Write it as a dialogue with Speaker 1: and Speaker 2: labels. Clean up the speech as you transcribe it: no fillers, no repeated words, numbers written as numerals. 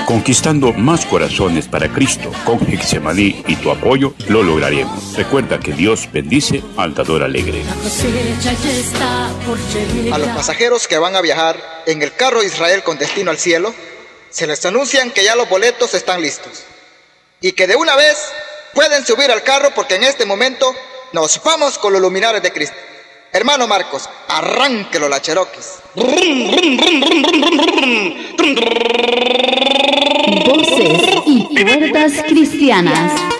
Speaker 1: Conquistando más corazones para Cristo. Con Hexemaní y tu apoyo lo lograremos. Recuerda que Dios bendice al dador alegre.
Speaker 2: A los pasajeros que van a viajar en el carro de Israel con destino al cielo, se les anuncian que ya los boletos están listos y que de una vez pueden subir al carro porque en este momento nos vamos con los luminares de Cristo. Hermano Marcos, arránquelo la Cherokees.
Speaker 3: Voces y puertas cristianas.